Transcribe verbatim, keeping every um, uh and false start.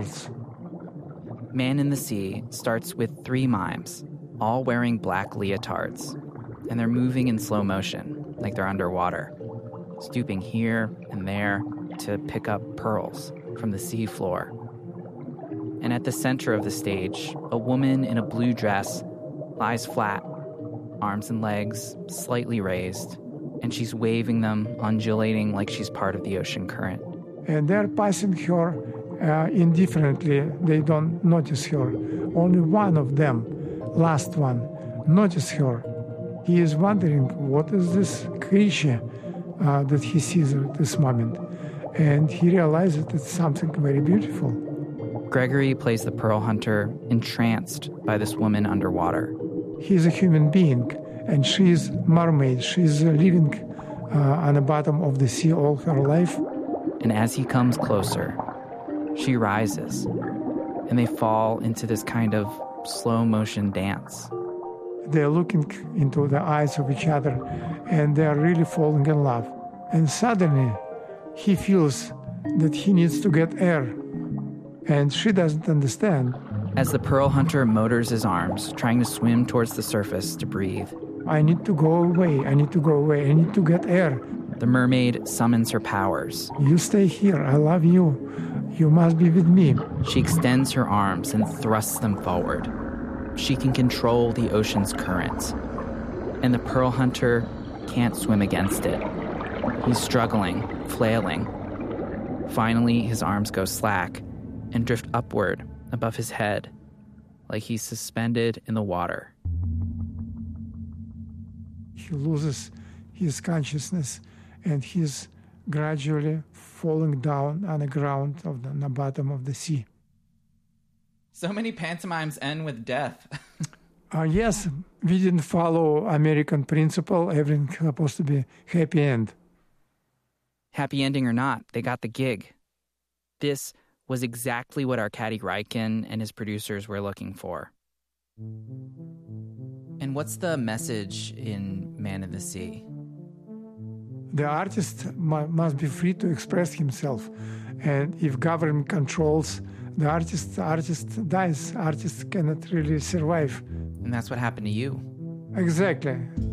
pearls. Man in the Sea starts with three mimes, all wearing black leotards, and they're moving in slow motion, like they're underwater, stooping here and there to pick up pearls from the sea floor. And at the center of the stage, a woman in a blue dress lies flat, arms and legs slightly raised, and she's waving them, undulating like she's part of the ocean current. And they're passing her uh, indifferently. They don't notice her. Only one of them, last one, notices her. He is wondering, what is this creature uh, that he sees at this moment? And he realizes it's something very beautiful. Gregory plays the pearl hunter, entranced by this woman underwater. He's a human being, and she's mermaid. She's living uh, on the bottom of the sea all her life. And as he comes closer, she rises, and they fall into this kind of slow-motion dance. They're looking into the eyes of each other, and they're really falling in love. And suddenly, he feels that he needs to get air, and she doesn't understand. As the pearl hunter motors his arms, trying to swim towards the surface to breathe. I need to go away, I need to go away, I need to get air. The mermaid summons her powers. You stay here, I love you. You must be with me. She extends her arms and thrusts them forward. She can control the ocean's currents. And the pearl hunter can't swim against it. He's struggling, flailing. Finally, his arms go slack and drift upward above his head, like he's suspended in the water. He loses his consciousness, and he's gradually falling down on the ground of the, on the bottom of the sea. So many pantomimes end with death. uh, yes, we didn't follow American principle. Everything's supposed to be happy end. Happy ending or not, they got the gig. This was exactly what Arkady Raikin and his producers were looking for. And what's the message in Man in the Sea? The artist mu- must be free to express himself. And if government controls the artist, the artist dies. Artists cannot really survive. And that's what happened to you. Exactly.